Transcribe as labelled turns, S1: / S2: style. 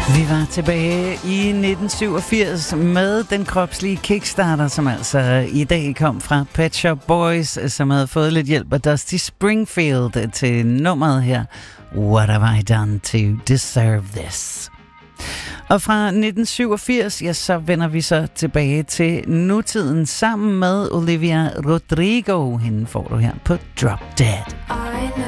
S1: Vi var tilbage i 1987 med den kropslige Kickstarter, som altså i dag kom fra Pet Shop Boys, som havde fået lidt hjælp af Dusty Springfield til nummeret her. What have I done to deserve this? Og fra 1987, ja, så vender vi så tilbage til nutiden sammen med Olivia Rodrigo. Hende får du her på Drop Dead.